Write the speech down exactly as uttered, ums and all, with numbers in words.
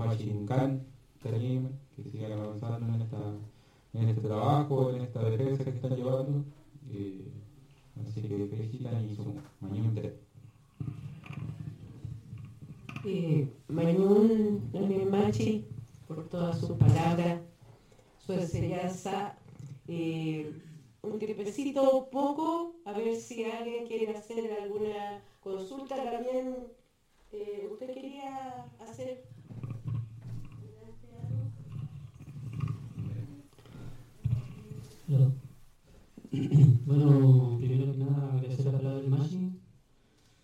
Machincan, te anime, que sigan avanzando en, esta, en este trabajo, en esta defensa que están llevando. Eh, así que felicitan y son Mañón tres. Eh, Mañún, Machi, por todas sus palabras, su enseñanza. Eh, un tripecito poco, a ver si alguien quiere hacer alguna consulta también. Eh, ¿Usted quería hacer